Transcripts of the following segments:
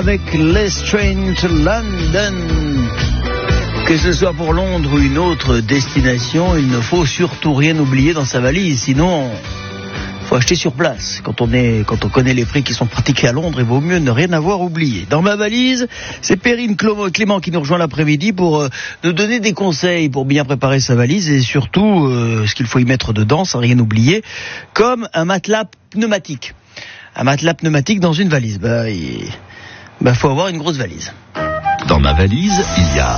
avec Let's Train to London. Que ce soit pour Londres ou une autre destination, il ne faut surtout rien oublier dans sa valise, sinon faut acheter sur place. Quand on connaît les prix qui sont pratiqués à Londres, il vaut mieux ne rien avoir oublié. Dans ma valise, c'est Perrine Clément qui nous rejoint l'après-midi pour nous donner des conseils pour bien préparer sa valise et surtout ce qu'il faut y mettre dedans sans rien oublier, comme un matelas pneumatique. Un matelas pneumatique dans une valise. Faut avoir une grosse valise. Dans ma valise, il y a...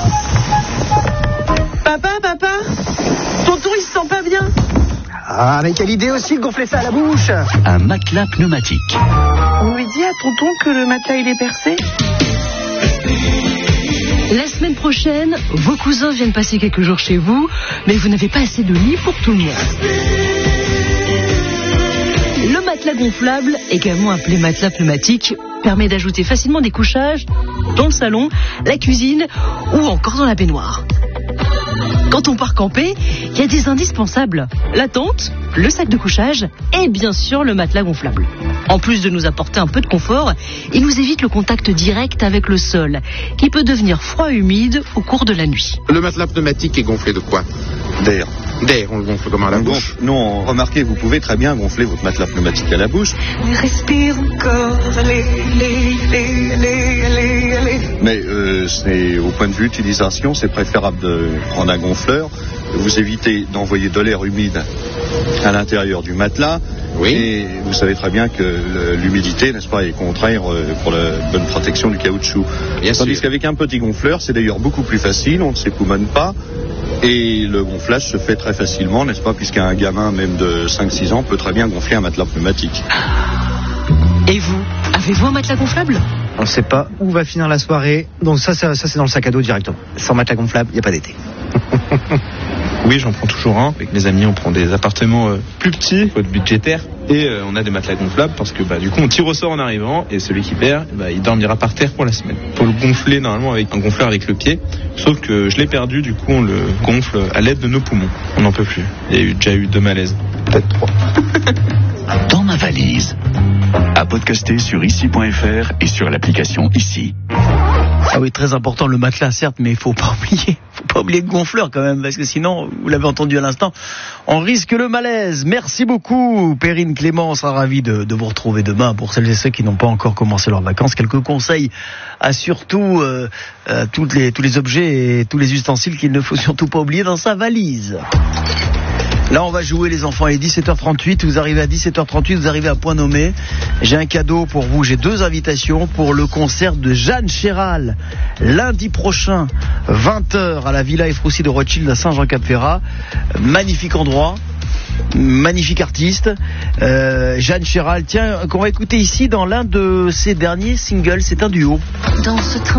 Papa, tonton il se sent pas bien. Ah, mais quelle idée aussi de gonfler ça à la bouche. Un matelas pneumatique. On lui dit à tonton que le matelas il est percé. La semaine prochaine, vos cousins viennent passer quelques jours chez vous, mais vous n'avez pas assez de lit pour tout le monde. Le matelas gonflable, également appelé matelas pneumatique, permet d'ajouter facilement des couchages dans le salon, la cuisine ou encore dans la baignoire. Quand on part camper, il y a des indispensables. La tente, le sac de couchage et bien sûr le matelas gonflable. En plus de nous apporter un peu de confort, il nous évite le contact direct avec le sol, qui peut devenir froid et humide au cours de la nuit. Le matelas pneumatique est gonflé de quoi ? D'air. D'air, on le gonfle comment à la bouche ? Non, remarquez, vous pouvez très bien gonfler votre matelas pneumatique à la bouche. Respire encore, allez. Mais c'est au point de vue utilisation, c'est préférable de prendre un gonfleur. Vous évitez d'envoyer de l'air humide à l'intérieur du matelas. Oui. Et vous savez très bien que l'humidité, n'est-ce pas, est contraire pour la bonne protection du caoutchouc. Bien Tandis sûr. qu'avec un petit gonfleur, c'est d'ailleurs beaucoup plus facile, on ne s'époumonne pas. Et le gonflage se fait très facilement, n'est-ce pas, puisqu'un gamin, même de 5-6 ans, peut très bien gonfler un matelas pneumatique. Et vous, avez-vous un matelas gonflable ? On ne sait pas où va finir la soirée, donc ça c'est dans le sac à dos directement. Sans matelas gonflable, il n'y a pas d'été. Oui, j'en prends toujours un. Avec mes amis, on prend des appartements plus petits, budgétaires, et on a des matelas gonflables parce que du coup on tire au sort en arrivant et celui qui perd, il dormira par terre pour la semaine. Faut le gonfler normalement avec un gonfleur avec le pied, sauf que je l'ai perdu, du coup on le gonfle à l'aide de nos poumons. On n'en peut plus. Il y a déjà eu 2 malaises, peut-être 3. Dans ma valise. À podcaster sur ici.fr et sur l'application Ici. Ah oui, très important le matelas certes, mais il faut pas oublier le gonfleur quand même, parce que sinon, vous l'avez entendu à l'instant, on risque le malaise. Merci beaucoup Perrine Clément, on sera ravi de vous retrouver demain. Pour celles et ceux qui n'ont pas encore commencé leurs vacances, quelques conseils à surtout tous les objets et tous les ustensiles qu'il ne faut surtout pas oublier dans sa valise. Là, on va jouer les enfants, il est 17h38, vous arrivez à 17h38, vous arrivez à point nommé. J'ai un cadeau pour vous, j'ai 2 invitations pour le concert de Jeanne Chéral, lundi prochain, 20h à la Villa Efroussi de Rothschild à Saint-Jean-Cap-Ferrat. Magnifique endroit, magnifique artiste, Jeanne Chéral, tiens, qu'on va écouter ici dans l'un de ses derniers singles, c'est un duo. Dans ce train